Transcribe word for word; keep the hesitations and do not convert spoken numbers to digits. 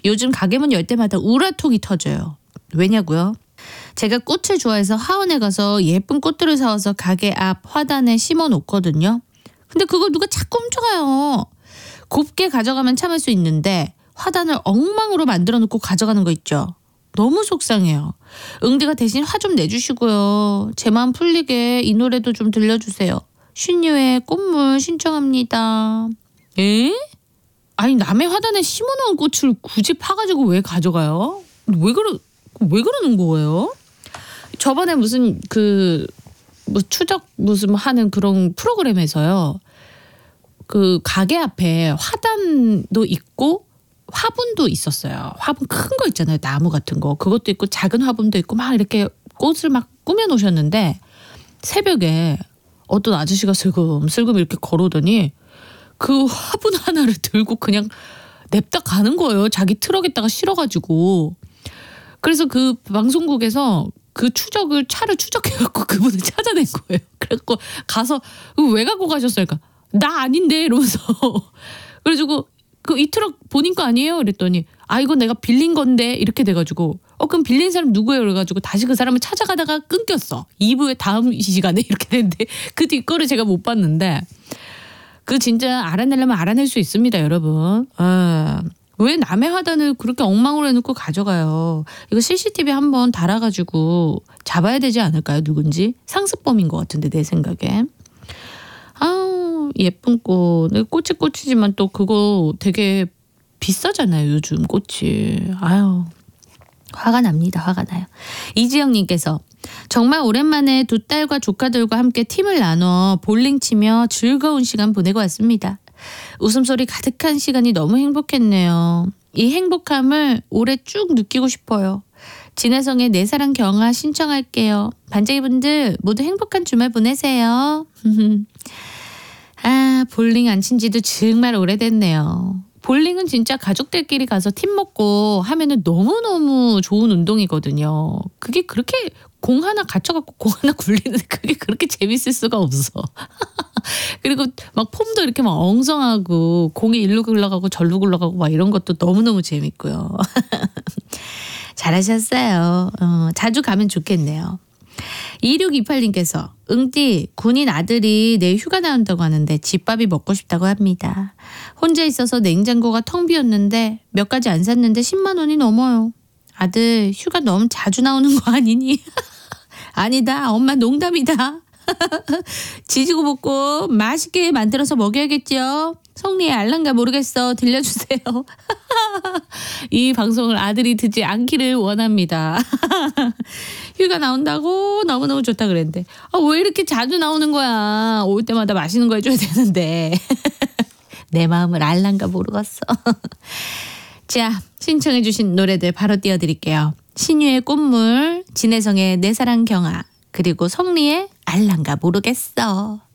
요즘 가게문 열 때마다 우라통이 터져요. 왜냐고요? 제가 꽃을 좋아해서 하원에 가서 예쁜 꽃들을 사와서 가게 앞 화단에 심어 놓거든요. 근데 그걸 누가 자꾸 훔쳐가요. 곱게 가져가면 참을 수 있는데 화단을 엉망으로 만들어 놓고 가져가는 거 있죠. 너무 속상해요. 응디가 대신 화 좀 내주시고요. 제 마음 풀리게 이 노래도 좀 들려주세요. 신유의 꽃물 신청합니다. 에? 아니 남의 화단에 심어놓은 꽃을 굳이 파가지고 왜 가져가요? 왜 그러 왜 그러는 거예요? 저번에 무슨 그 뭐 추적 무슨 하는 그런 프로그램에서요. 그 가게 앞에 화단도 있고 화분도 있었어요. 화분 큰 거 있잖아요. 나무 같은 거. 그것도 있고 작은 화분도 있고 막 이렇게 꽃을 막 꾸며 놓으셨는데 새벽에 어떤 아저씨가 슬금슬금 이렇게 걸어오더니 그 화분 하나를 들고 그냥 냅다 가는 거예요. 자기 트럭에다가 실어가지고. 그래서 그 방송국에서 그 추적을 차를 추적해갖고 그분을 찾아낸 거예요. 그래갖고 가서 왜 갖고 가셨어요? 그러니까 나 아닌데 이러면서 그래가지고 그 이 트럭 본인 거 아니에요? 그랬더니 아 이건 내가 빌린 건데 이렇게 돼가지고 어 그럼 빌린 사람 누구예요? 그래가지고 다시 그 사람을 찾아가다가 끊겼어. 이 부의 다음 시간에 이렇게 됐는데 그 뒷거를 제가 못 봤는데 그 진짜 알아내려면 알아낼 수 있습니다, 여러분. 아, 왜 남의 화단을 그렇게 엉망으로 해놓고 가져가요? 이거 씨씨티비 한번 달아가지고 잡아야 되지 않을까요? 누군지? 상습범인 것 같은데 내 생각에. 아우 예쁜 꽃. 꽃이 꽃이지만 또 그거 되게 비싸잖아요. 요즘 꽃이. 아유 화가 납니다. 화가 나요. 이지영님께서 정말 오랜만에 두 딸과 조카들과 함께 팀을 나눠 볼링 치며 즐거운 시간 보내고 왔습니다. 웃음소리 가득한 시간이 너무 행복했네요. 이 행복함을 올해 쭉 느끼고 싶어요. 진혜성의 내 사랑 경아 신청할게요. 반짝이분들 모두 행복한 주말 보내세요. 아 볼링 안 친 지도 정말 오래됐네요. 볼링은 진짜 가족들끼리 가서 팀 먹고 하면은 너무너무 좋은 운동이거든요. 그게 그렇게 공 하나 갇혀갖고 공 하나 굴리는데 그게 그렇게 재밌을 수가 없어. 그리고 막 폼도 이렇게 막 엉성하고 공이 일로 굴러가고 절로 굴러가고 막 이런 것도 너무너무 재밌고요. 잘하셨어요. 어, 자주 가면 좋겠네요. 이육이팔님께서 응띠 군인 아들이 내일 휴가 나온다고 하는데 집밥이 먹고 싶다고 합니다. 혼자 있어서 냉장고가 텅 비었는데 몇 가지 안 샀는데 십만 원이 넘어요. 아들 휴가 너무 자주 나오는 거 아니니? 아니다 엄마 농담이다. 지지고 볶고 맛있게 만들어서 먹여야겠죠. 성리의 알란가 모르겠어 들려주세요. 이 방송을 아들이 듣지 않기를 원합니다. 휴가 나온다고 너무너무 좋다 그랬는데 아, 왜 이렇게 자주 나오는 거야. 올 때마다 맛있는 거 해줘야 되는데. 내 마음을 알란가 모르겠어. 자 신청해 주신 노래들 바로 띄워드릴게요. 신유의 꽃물, 진혜성의 내 사랑 경아, 그리고 성리의 알란가 모르겠어.